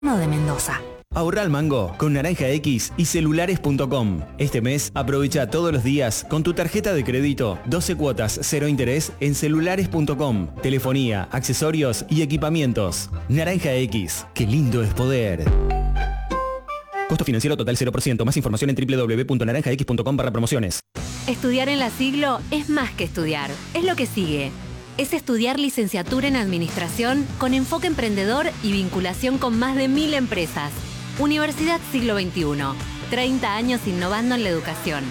de Mendoza. Ahorra al mango con Naranja X y celulares.com. Este mes aprovecha todos los días con tu tarjeta de crédito 12 cuotas 0 interés en celulares.com. Telefonía, accesorios y equipamientos. Naranja X, qué lindo es poder. Costo financiero total 0%. Más información en www.naranjax.com/promociones. Estudiar en la Siglo es más que estudiar. Es lo que sigue. Es estudiar licenciatura en Administración con enfoque emprendedor y vinculación con más de 1000 empresas. Universidad Siglo XXI. 30 años innovando en la educación.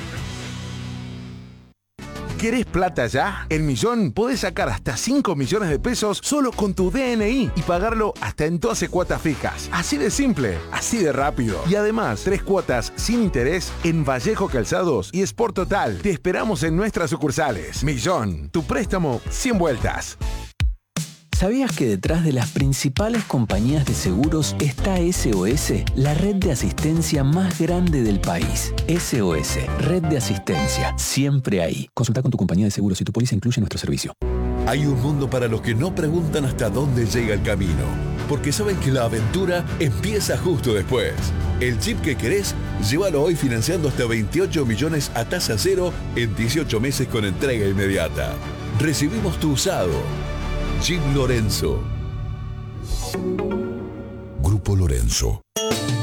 ¿Querés plata ya? En Millón podés sacar hasta 5 millones de pesos solo con tu DNI y pagarlo hasta en 12 cuotas fijas. Así de simple, así de rápido. Y además, 3 cuotas sin interés en Vallejo Calzados y Sport Total. Te esperamos en nuestras sucursales. Millón, tu préstamo 100 vueltas. ¿Sabías que detrás de las principales compañías de seguros está SOS, la red de asistencia más grande del país? SOS, red de asistencia, siempre ahí. Consulta con tu compañía de seguros si tu póliza incluye nuestro servicio. Hay un mundo para los que no preguntan hasta dónde llega el camino, porque saben que la aventura empieza justo después. El Jeep que querés, llévalo hoy financiando hasta 28 millones a tasa cero en 18 meses con entrega inmediata. Recibimos tu usado. Jeep Lorenzo. Grupo Lorenzo.